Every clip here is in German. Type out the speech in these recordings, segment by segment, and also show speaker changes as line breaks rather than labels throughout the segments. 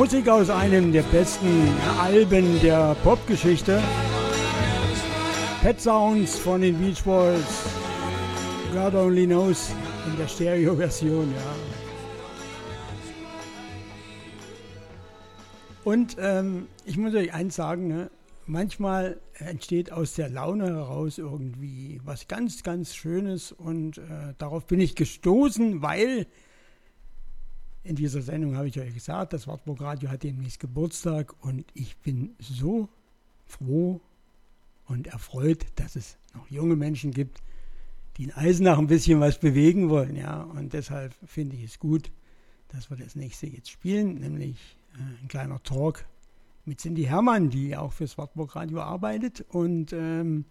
Musik aus einem der besten Alben der Popgeschichte. Pet Sounds von den Beach Boys. God Only Knows in der Stereo-Version, ja. Und ich muss euch eins sagen, ne? Manchmal entsteht aus der Laune heraus irgendwie was ganz, ganz Schönes und darauf bin ich gestoßen, weil in dieser Sendung habe ich euch gesagt, das Wartburg Radio hat demnächst Geburtstag und ich bin so froh und erfreut, dass es noch junge Menschen gibt, die in Eisenach ein bisschen was bewegen wollen, ja, und deshalb finde ich es gut, dass wir das nächste jetzt spielen, nämlich ein kleiner Talk mit Cindy Hermann, die auch fürs Wartburg Radio arbeitet und eine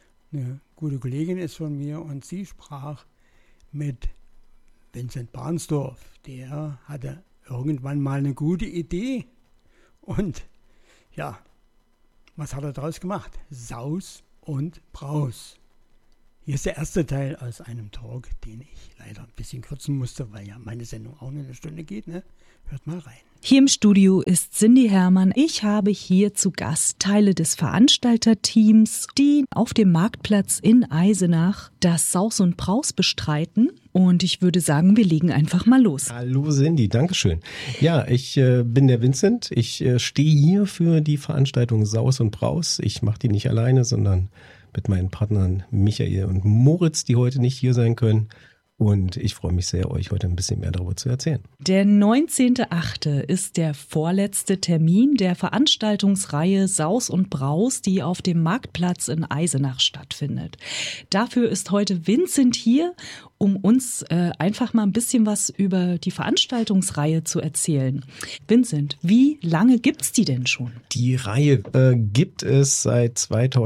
gute Kollegin ist von mir und sie sprach mit Vincent Barnsdorf. Der hatte irgendwann mal eine gute Idee und ja, was hat er daraus gemacht? Saus und Braus. Hier ist der erste Teil aus einem Talk, den ich leider ein bisschen kürzen musste, weil ja meine Sendung auch nur eine Stunde geht, ne? Hört mal rein.
Hier im Studio ist Cindy Hermann. Ich habe hier zu Gast Teile des Veranstalterteams, die auf dem Marktplatz in Eisenach das Saus und Braus bestreiten. Und ich würde sagen, wir legen einfach mal los.
Hallo Cindy, Dankeschön. Ja, ich bin der Vincent. Ich stehe hier für die Veranstaltung Saus und Braus. Ich mache die nicht alleine, sondern mit meinen Partnern Michael und Moritz, die heute nicht hier sein können. Und ich freue mich sehr, euch heute ein bisschen mehr darüber zu erzählen.
Der 19.8. ist der vorletzte Termin der Veranstaltungsreihe Saus und Braus, die auf dem Marktplatz in Eisenach stattfindet. Dafür ist heute Vincent hier, um uns einfach mal ein bisschen was über die Veranstaltungsreihe zu erzählen. Vincent, wie lange gibt's die denn schon?
Die Reihe gibt es seit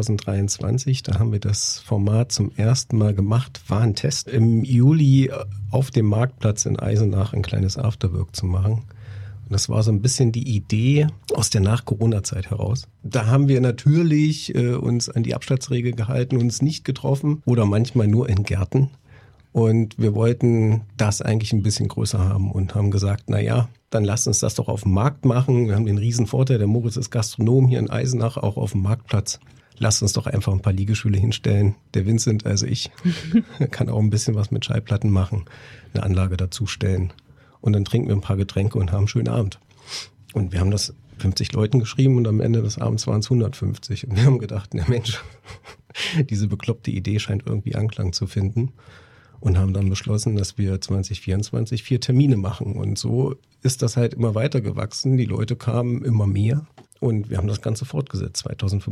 2023. Da haben wir das Format zum ersten Mal gemacht. War ein Test. Im Juli auf dem Marktplatz in Eisenach ein kleines Afterwork zu machen. Und das war so ein bisschen die Idee aus der Nach-Corona-Zeit heraus. Da haben wir natürlich uns an die Abstandsregel gehalten, uns nicht getroffen oder manchmal nur in Gärten. Und wir wollten das eigentlich ein bisschen größer haben und haben gesagt, naja, dann lasst uns das doch auf dem Markt machen. Wir haben den riesen Vorteil, der Moritz ist Gastronom hier in Eisenach, auch auf dem Marktplatz. Lasst uns doch einfach ein paar Liegestühle hinstellen. Der Vincent, also ich, kann auch ein bisschen was mit Schallplatten machen, eine Anlage dazustellen. Und dann trinken wir ein paar Getränke und haben einen schönen Abend. Und wir haben das 50 Leuten geschrieben und am Ende des Abends waren es 150. Und wir haben gedacht, na Mensch, diese bekloppte Idee scheint irgendwie Anklang zu finden. Und haben dann beschlossen, dass wir 2024 4 Termine machen. Und so ist das halt immer weiter gewachsen. Die Leute kamen immer mehr. Und wir haben das Ganze fortgesetzt,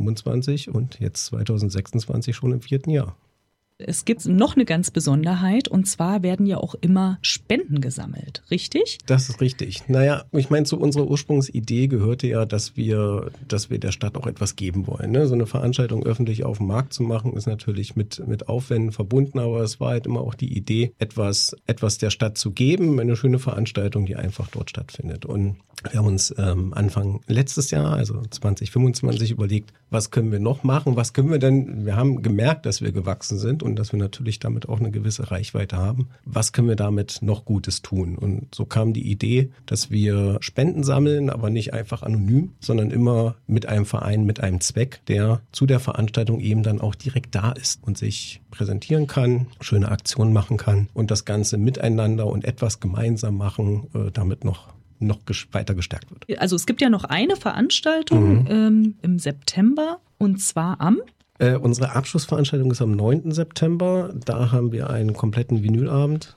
2025 und jetzt 2026 schon im 4. Jahr.
Es gibt noch eine ganz Besonderheit und zwar werden ja auch immer Spenden gesammelt, richtig?
Das ist richtig. Naja, ich meine, zu unserer Ursprungsidee gehörte ja, dass wir der Stadt auch etwas geben wollen. Ne? So eine Veranstaltung öffentlich auf dem Markt zu machen, ist natürlich mit Aufwänden verbunden, aber es war halt immer auch die Idee, etwas der Stadt zu geben, eine schöne Veranstaltung, die einfach dort stattfindet. Und wir haben uns Anfang letztes Jahr, also 2025, überlegt, was können wir noch machen, was können wir denn, wir haben gemerkt, dass wir gewachsen sind und dass wir natürlich damit auch eine gewisse Reichweite haben. Was können wir damit noch Gutes tun? Und so kam die Idee, dass wir Spenden sammeln, aber nicht einfach anonym, sondern immer mit einem Verein, mit einem Zweck, der zu der Veranstaltung eben dann auch direkt da ist und sich präsentieren kann, schöne Aktionen machen kann und das Ganze miteinander und etwas gemeinsam machen, damit noch weiter gestärkt wird.
Also es gibt ja noch eine Veranstaltung im September und zwar am
Unsere Abschlussveranstaltung ist am 9. September. Da haben wir einen kompletten Vinylabend.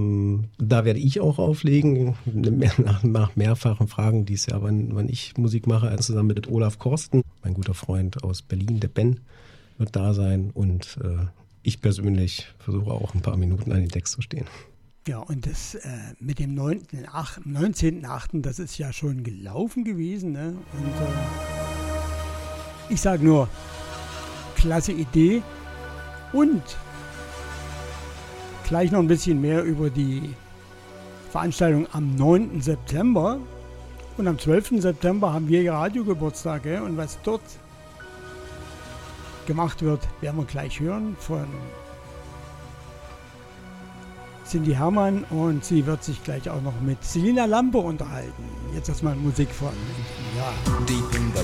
Da werde ich auch auflegen, nach mehrfachen Fragen dies Jahr, wann ich Musik mache, also zusammen mit Olaf Korsten, mein guter Freund aus Berlin, der Ben, wird da sein. Und ich persönlich versuche auch ein paar Minuten an den Text zu stehen.
Ja, und das mit dem 19.8., das ist ja schon gelaufen gewesen. Ne? Und ich sage nur, klasse Idee und gleich noch ein bisschen mehr über die Veranstaltung am 9. September. Und am 12. September haben wir Radiogeburtstag. Gell? Und was dort gemacht wird, werden wir gleich hören von Cindy Hermann, und sie wird sich gleich auch noch mit Selina Lampe unterhalten. Jetzt erstmal Musik von ja.
Deep in the